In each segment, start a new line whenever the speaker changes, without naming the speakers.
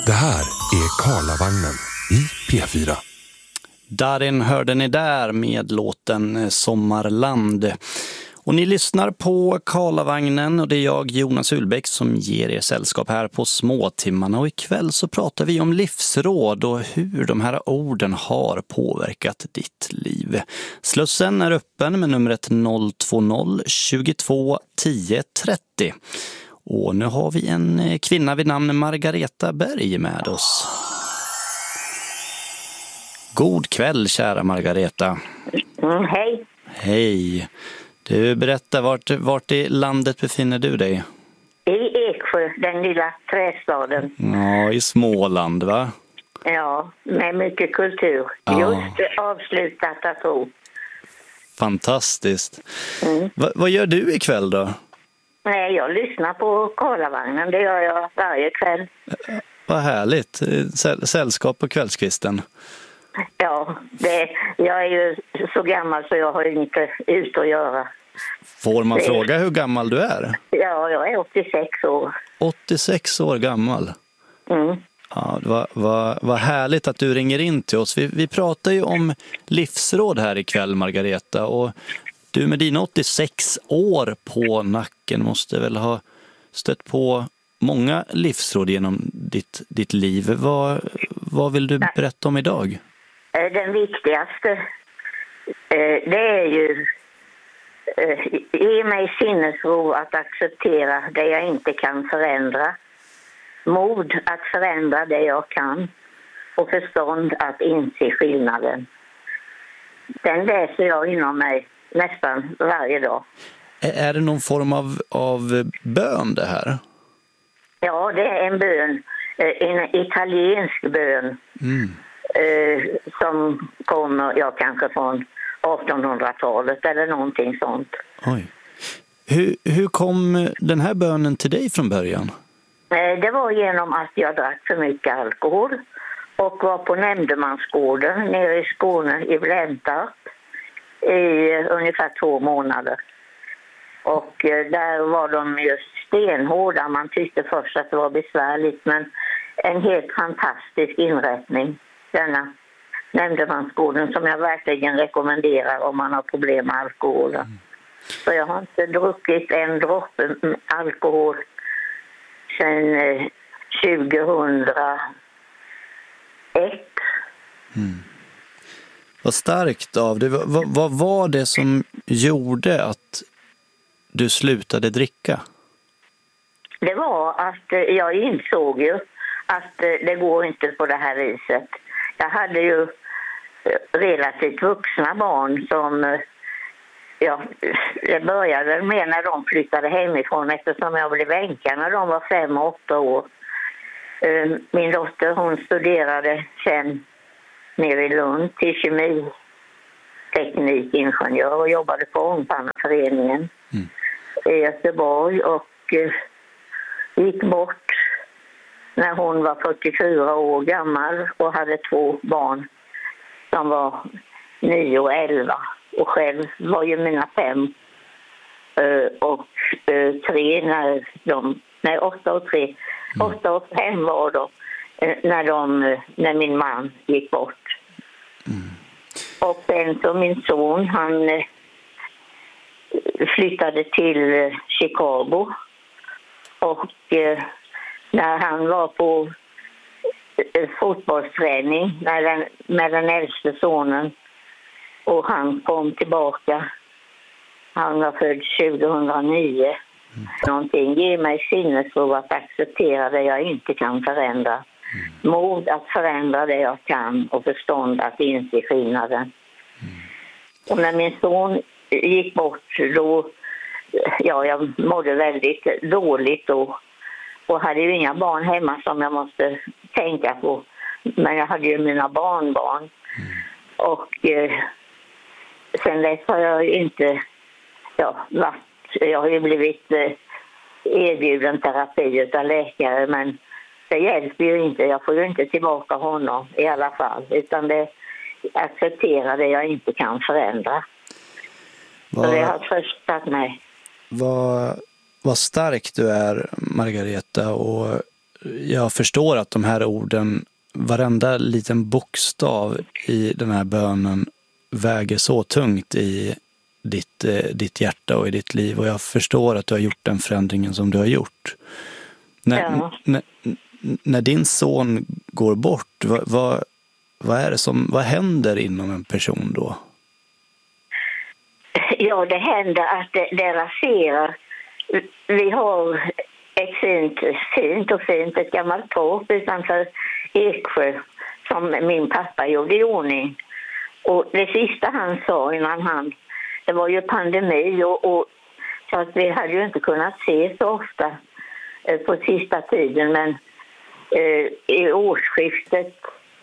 Det här är Karlavagnen i P4.
Darin hörde ni där med låten Sommarland. Och ni lyssnar på Karlavagnen och det är jag, Jonas Ulbäck, som ger er sällskap här på småtimmarna. Och ikväll så pratar vi om livsråd och hur de här orden har påverkat ditt liv. Slussen är öppen med numret 020 22 10 30. Och nu har vi en kvinna vid namn Margareta Berg med oss. God kväll, kära Margareta.
Hej.
Hej. Du, berätta, vart i landet befinner du dig?
I Eksjö, den lilla trästaden.
Ja, i Småland, va?
Ja, med mycket kultur.
Ja.
Just avslutat att tro.
Fantastiskt. Vad gör du ikväll då?
Nej, jag lyssnar på Karlavagnen, det gör jag varje kväll.
Vad härligt. Sällskap på kvällskvisten.
Ja, jag är ju så gammal så jag har inte ut att göra.
Får man fråga hur gammal du är?
Ja, jag är 86 år.
86 år gammal.
Mm.
Ja, vad härligt att du ringer in till oss. Vi pratar ju om livsråd här ikväll, Margareta. Och du med dina 86 år på nacken måste väl ha stött på många livsråd genom ditt liv. Vad vill du berätta om idag?
Den viktigaste, det är ju ge mig sinnesro att acceptera det jag inte kan förändra. Mod att förändra det jag kan. Och förstånd att inse skillnaden. Den läser jag inom mig nästan varje dag.
Är det någon form av bön det här?
Ja, det är en bön. En italiensk bön. Som kommer, kanske från 1800-talet eller någonting sånt.
Oj. Hur kom den här bönen till dig från början?
Det var genom att jag drack för mycket alkohol och var på nämndemansgården nere i Skåne i Blentarp i ungefär 2 månader. Och där var de just stenhårda. Man tyckte först att det var besvärligt, men en helt fantastisk inrättning, denna nämndemansgården, som jag verkligen rekommenderar om man har problem med alkoholen. Så jag har inte druckit en droppe alkohol sedan 2001.
Vad starkt av det. Vad var det som gjorde att du slutade dricka?
Det var att jag insåg ju att det går inte på det här viset. Jag hade ju relativt vuxna barn som det började med när de flyttade hemifrån, eftersom jag blev änka när de var 5 och 8 år. Min dotter, hon studerade sen nere i Lund till kemiteknikingenjör och jobbade på Ångpannaföreningen i Göteborg och gick bort när hon var 44 år gammal och hade 2 barn som var 9 och 11. Och själv var ju mina 5 och 3 när 8 och 3. 8 och 5 var då när min man gick bort. Och sen så min son, han flyttade till Chicago. Och när han var på fotbollsträning med den äldste sonen och han kom tillbaka, han var född 2009, någonting, ge mig sinnesro att acceptera det jag inte kan förändra. Mod att förändra det jag kan och förstånd att inse skillnaden. Och när min son gick bort då, jag mådde väldigt dåligt då och hade ju inga barn hemma som jag måste tänka på. Men jag hade ju mina barnbarn. Och sen dess har jag inte jag har ju blivit erbjuden terapi av läkare, men det hjälper ju inte. Jag får ju inte tillbaka honom i alla fall, utan det accepterar det jag inte kan förändra. Så det har tröstat mig.
Vad stark du är, Margareta, och jag förstår att de här orden, varenda liten bokstav i den här bönen väger så tungt i ditt hjärta och i ditt liv. Och jag förstår att du har gjort den förändringen som du har gjort. När din son går bort, vad händer inom en person då?
Ja, det händer att det raserar. Vi har ett fint, ett gammalt torp utanför Eksjö som min pappa gjorde i ordning. Och det sista han sa innan det var ju pandemi och så att vi hade ju inte kunnat se så ofta på sista tiden, men i årsskiftet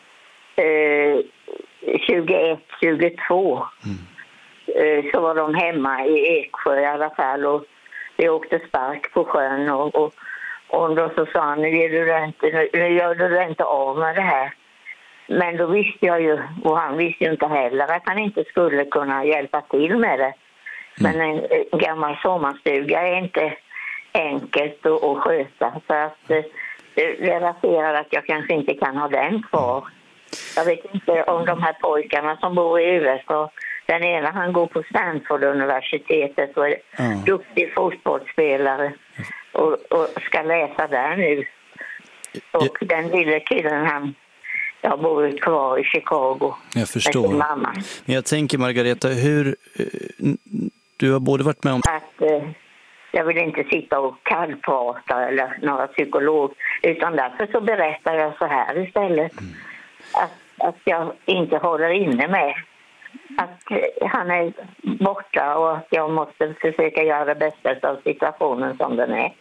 21-22 så var de hemma i Eksjö i alla fall, och vi åkte spark på sjön och då så sa han, nu gör du inte av med det här. Men då visste jag ju, och han visste ju inte heller, att han inte skulle kunna hjälpa till med det. Men en gammal sommarstuga är inte enkelt att sköta, så att det raserar att jag kanske inte kan ha den kvar. Jag vet inte om de här pojkarna som bor i USA, den ena han går på Stanford-universitetet och är duktig fotbollsspelare och ska läsa där nu. Och den lille killen jag bor kvar i Chicago.
Jag förstår. Med mamma. Men jag tänker, Margareta, hur du har både varit med om
att jag vill inte sitta och kallprata eller några psykolog, utan därför så berättar jag så här istället. Att jag inte håller inne med att han är borta och att jag måste försöka göra det bästa av situationen som den är.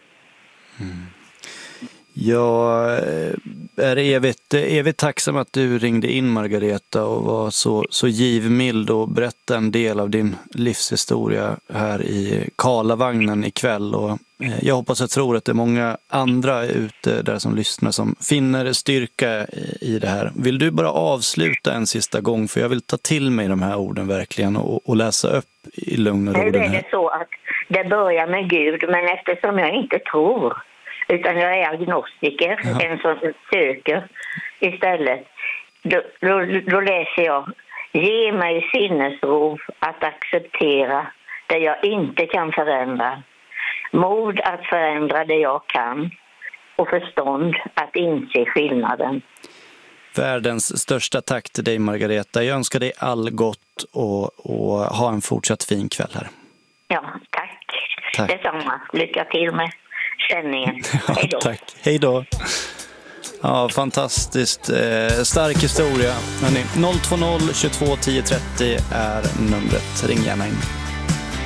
Jag är evigt tacksam att du ringde in, Margareta, och var så givmild och berättade en del av din livshistoria här i Karlavagnen ikväll. Och jag hoppas och tror att det är många andra ute där som lyssnar som finner styrka i det här. Vill du bara avsluta en sista gång, för jag vill ta till mig de här orden verkligen och läsa upp i lugn och ro.
Nu är det så att det börjar med Gud, men eftersom jag inte tror, utan jag är agnostiker, en som söker istället. Då läser jag: ge mig sinnesro att acceptera det jag inte kan förändra, mod att förändra det jag kan och förstånd att inse skillnaden.
Världens största tack till dig, Margareta. Jag önskar dig all gott och ha en fortsatt fin kväll här.
Ja, tack. Detsamma. Lycka till med sändningen. Hej då.
Tack. Hej då. Ja, fantastiskt. Stark historia. 020 22 10 30 är numret. Ring gärna in.